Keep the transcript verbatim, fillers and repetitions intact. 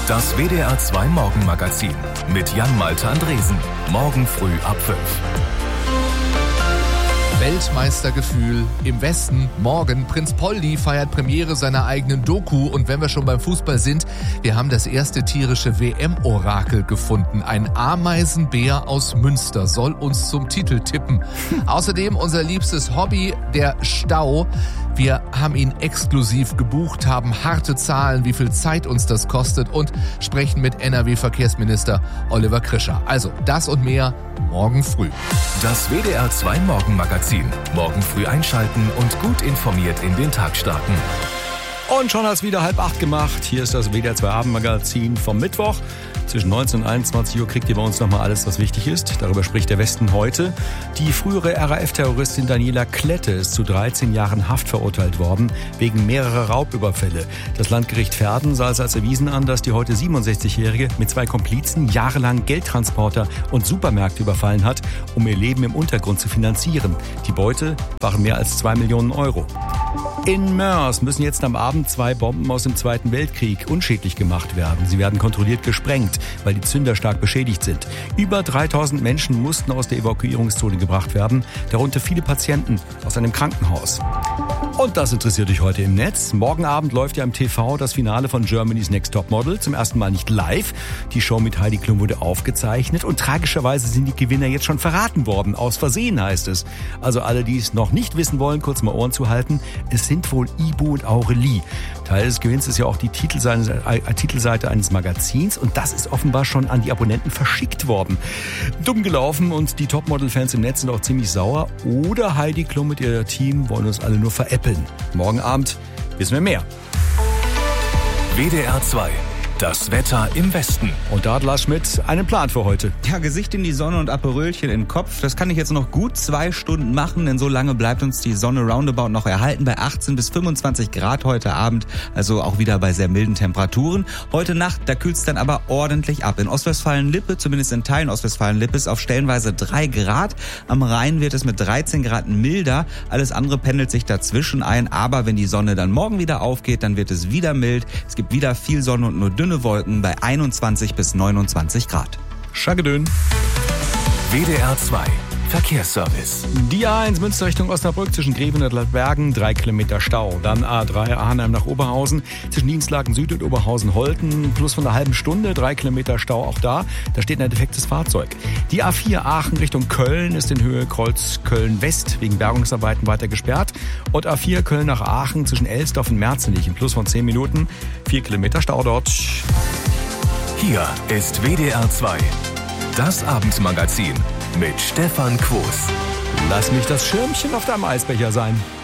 Das W D R zwei Morgenmagazin mit Jan-Malte Andresen. Morgen früh ab fünf. Weltmeistergefühl im Westen. Morgen, Prinz Poldi feiert Premiere seiner eigenen Doku. Und wenn wir schon beim Fußball sind, wir haben das erste tierische W M-Orakel gefunden. Ein Ameisenbär aus Münster soll uns zum Titel tippen. Außerdem unser liebstes Hobby, der Stau. Wir haben ihn exklusiv gebucht, haben harte Zahlen, wie viel Zeit uns das kostet und sprechen mit N R W-Verkehrsminister Oliver Krischer. Also das und mehr morgen früh. Das W D R zwei Morgenmagazin. Morgen früh einschalten und gut informiert in den Tag starten. Und schon hat es wieder halb acht gemacht. Hier ist das W D R zwei Abendmagazin vom Mittwoch. Zwischen neunzehn und einundzwanzig Uhr kriegt ihr bei uns nochmal alles, was wichtig ist. Darüber spricht der Westen heute. Die frühere R A F-Terroristin Daniela Klette ist zu dreizehn Jahren Haft verurteilt worden, wegen mehrerer Raubüberfälle. Das Landgericht Verden sah es als erwiesen an, dass die heute siebenundsechzigjährige mit zwei Komplizen jahrelang Geldtransporter und Supermärkte überfallen hat, um ihr Leben im Untergrund zu finanzieren. Die Beute waren mehr als zwei Millionen Euro. In Moers müssen jetzt am Abend zwei Bomben aus dem Zweiten Weltkrieg unschädlich gemacht werden. Sie werden kontrolliert gesprengt, weil die Zünder stark beschädigt sind. Über dreitausend Menschen mussten aus der Evakuierungszone gebracht werden, darunter viele Patienten aus einem Krankenhaus. Und das interessiert euch heute im Netz. Morgen Abend läuft ja im T V das Finale von Germany's Next Topmodel. Zum ersten Mal nicht live. Die Show mit Heidi Klum wurde aufgezeichnet und tragischerweise sind die Gewinner jetzt schon verraten worden. Aus Versehen heißt es. Also alle, die es noch nicht wissen wollen, kurz mal Ohren zu halten. Es sind wohl Ibo und Aurelie. Teil des Gewinns ist ja auch die Titelseite, äh, Titelseite eines Magazins und das ist offenbar schon an die Abonnenten verschickt worden. Dumm gelaufen und die Topmodel-Fans im Netz sind auch ziemlich sauer. Oder Heidi Klum mit ihr Team wollen uns alle nur veräppeln. Morgen Abend wissen wir mehr. W D R zwei. Das Wetter im Westen. Und da hat Lars Schmidt einen Plan für heute. Ja, Gesicht in die Sonne und Aperölchen in den Kopf. Das kann ich jetzt noch gut zwei Stunden machen, denn so lange bleibt uns die Sonne roundabout noch erhalten bei achtzehn bis fünfundzwanzig Grad heute Abend. Also auch wieder bei sehr milden Temperaturen. Heute Nacht, da kühlt es dann aber ordentlich ab. In Ostwestfalen-Lippe, zumindest in Teilen Ostwestfalen-Lippe, ist auf stellenweise drei Grad. Am Rhein wird es mit dreizehn Grad milder. Alles andere pendelt sich dazwischen ein. Aber wenn die Sonne dann morgen wieder aufgeht, dann wird es wieder mild. Es gibt wieder viel Sonne und nur dünne Wolken bei einundzwanzig bis neunundzwanzig Grad. Schagedön. W D R zwei Verkehrsservice. Die A eins Münster Richtung Osnabrück zwischen Greven und Ladbergen, drei Kilometer Stau. Dann A drei Arnhem nach Oberhausen zwischen Dienstlaken Süd und Oberhausen-Holten. Plus von einer halben Stunde, drei Kilometer Stau auch da. Da steht ein defektes Fahrzeug. Die A vier Aachen Richtung Köln ist in Höhe Kreuz Köln-West wegen Bergungsarbeiten weiter gesperrt. Und A vier Köln nach Aachen zwischen Elsdorf und Merzenich in Plus von zehn Minuten. vier Kilometer Stau dort. Hier ist W D R zwei. Das Abendmagazin mit Stefan Quos. Lass mich das Schirmchen auf deinem Eisbecher sein.